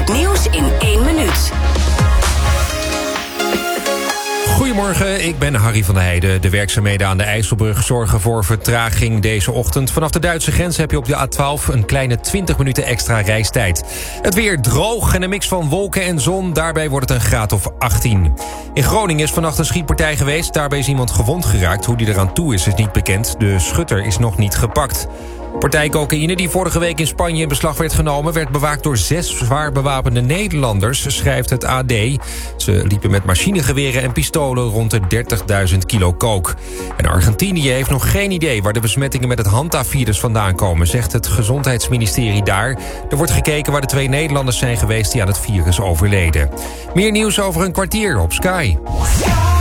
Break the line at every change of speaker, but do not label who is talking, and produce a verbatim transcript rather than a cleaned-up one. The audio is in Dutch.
Het nieuws in één minuut.
Goedemorgen, ik ben Harry van der Heijden. De werkzaamheden aan de IJsselbrug zorgen voor vertraging deze ochtend. Vanaf de Duitse grens heb je op de A twaalf een kleine twintig minuten extra reistijd. Het weer droog en een mix van wolken en zon. Daarbij wordt het een graad of achttien. In Groningen is vannacht een schietpartij geweest. Daarbij is iemand gewond geraakt. Hoe die eraan toe is, is niet bekend. De schutter is nog niet gepakt. Partij cocaïne die vorige week in Spanje in beslag werd genomen... werd bewaakt door zes zwaar bewapende Nederlanders, schrijft het A D. Ze liepen met machinegeweren en pistolen rond de dertigduizend kilo coke. En Argentinië heeft nog geen idee waar de besmettingen met het Hanta-virus vandaan komen... zegt het gezondheidsministerie daar. Er wordt gekeken waar de twee Nederlanders zijn geweest die aan het virus overleden. Meer nieuws over een kwartier op Sky.